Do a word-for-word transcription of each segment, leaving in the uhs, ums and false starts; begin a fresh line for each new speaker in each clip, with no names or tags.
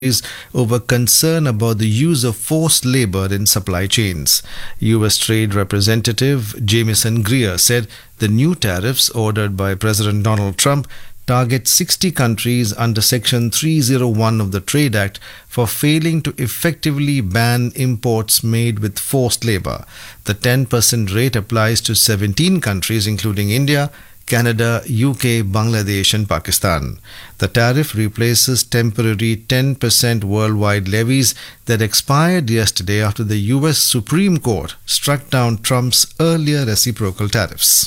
over concern about the use of forced labor in supply chains. U S Trade Representative Jamieson Greer said the new tariffs ordered by President Donald Trump target sixty countries under Section three oh one of the Trade Act for failing to effectively ban imports made with forced labor. The ten percent rate applies to seventeen countries including India, Canada, U K, Bangladesh and Pakistan. The tariff replaces temporary ten percent worldwide levies that expired yesterday after the U S Supreme Court struck down Trump's earlier reciprocal tariffs.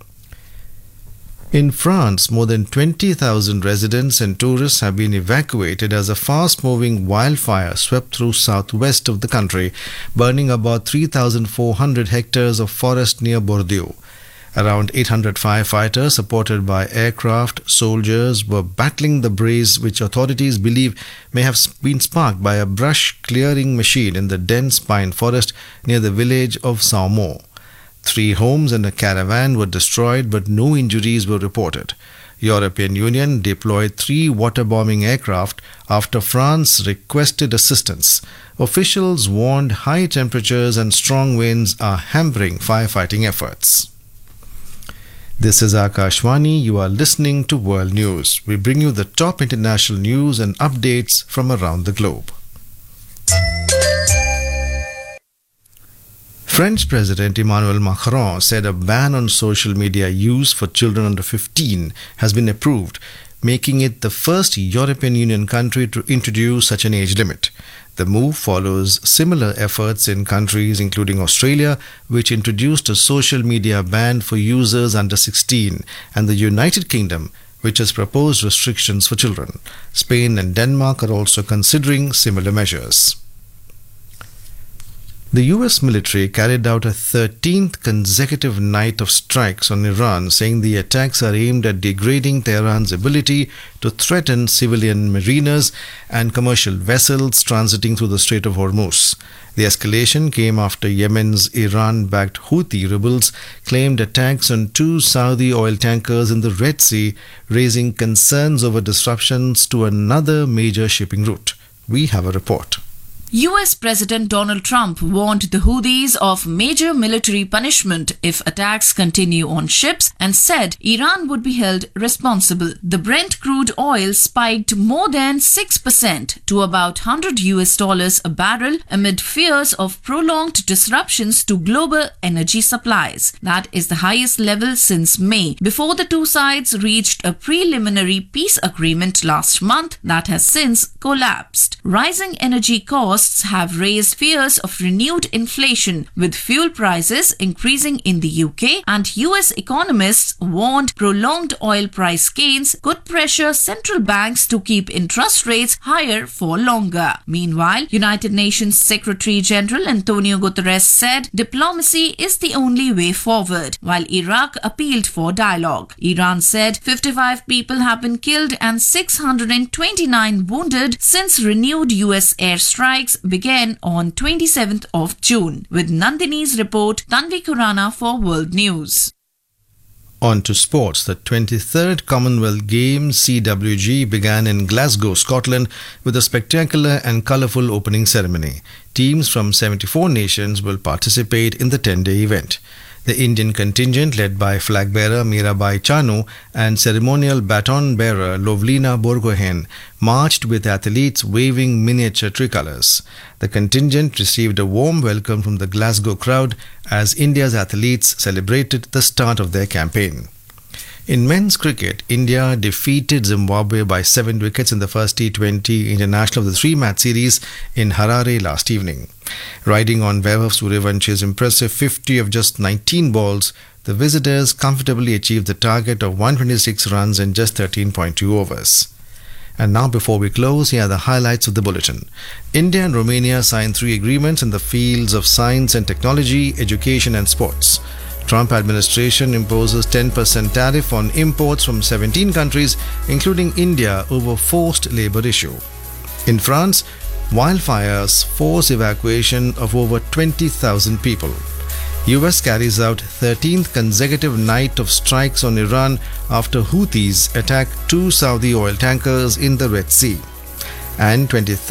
In France, more than twenty thousand residents and tourists have been evacuated as a fast-moving wildfire swept through southwest of the country, burning about three thousand four hundred hectares of forest near Bordeaux. Around eight hundred firefighters, supported by aircraft, soldiers, were battling the blaze, which authorities believe may have been sparked by a brush clearing machine in the dense pine forest near the village of Saumur. Three homes and a caravan were destroyed, but no injuries were reported. European Union deployed three waterbombing aircraft after France requested assistance. Officials warned high temperatures and strong winds are hampering firefighting efforts. This is Akashvani. You are listening to World News. We bring you the top international news and updates from around the globe. French President Emmanuel Macron said a ban on social media use for children under fifteen has been approved, making it the first European Union country to introduce such an age limit. The move follows similar efforts in countries including Australia, which introduced a social media ban for users under sixteen, and the United Kingdom, which has proposed restrictions for children. Spain and Denmark are also considering similar measures. The U S military carried out a thirteenth consecutive night of strikes on Iran, saying the attacks are aimed at degrading Tehran's ability to threaten civilian mariners and commercial vessels transiting through the Strait of Hormuz. The escalation came after Yemen's Iran-backed Houthi rebels claimed attacks on two Saudi oil tankers in the Red Sea, raising concerns over disruptions to another major shipping route. We have a report.
U S President Donald Trump warned the Houthis of major military punishment if attacks continue on ships and said Iran would be held responsible. The Brent crude oil spiked more than six percent to about one hundred U S dollars a barrel amid fears of prolonged disruptions to global energy supplies. That is the highest level since May, before the two sides reached a preliminary peace agreement last month that has since collapsed. Rising energy costs have raised fears of renewed inflation, with fuel prices increasing in the U K, and U S economists warned prolonged oil price gains could pressure central banks to keep interest rates higher for longer. Meanwhile, United Nations Secretary General Antonio Guterres said diplomacy is the only way forward, while Iraq appealed for dialogue. Iran said fifty-five people have been killed and six hundred twenty-nine wounded since renewed U S airstrikes began on twenty-seventh of June. With Nandini's report, Tanvi Khurana for World News.
On to sports. The twenty-third Commonwealth Games C W G began in Glasgow, Scotland, with a spectacular and colourful opening ceremony. Teams from seventy-four nations will participate in the ten-day event. The Indian contingent, led by flag bearer Mirabai Chanu and ceremonial baton bearer Lovlina Borgohain, marched with athletes waving miniature tricolours. The contingent received a warm welcome from the Glasgow crowd as India's athletes celebrated the start of their campaign. In men's cricket, India defeated Zimbabwe by seven wickets in the first T twenty international of the three-match series in Harare last evening. Riding on Vaibhav Suryavanshi's impressive fifty of just nineteen balls, the visitors comfortably achieved the target of one hundred twenty-six runs in just thirteen point two overs. And now, before we close, here are the highlights of the bulletin. India and Romania signed three agreements in the fields of science and technology, education and sports. Trump administration imposes ten percent tariff on imports from seventeen countries, including India, over forced labor issue. In France, wildfires force evacuation of over twenty thousand people. U S carries out thirteenth consecutive night of strikes on Iran after Houthis attack two Saudi oil tankers in the Red Sea. and twenty-third